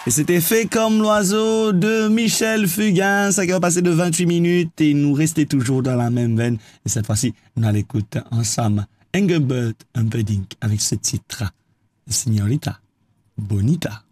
Et c'était fait comme l'oiseau de Michel Fugain. Ça qui va passer de 28 minutes et nous rester toujours dans la même veine. Et cette fois-ci, nous allons écouter ensemble Engelbert Humperdinck avec ce titre, Signorita Bonita.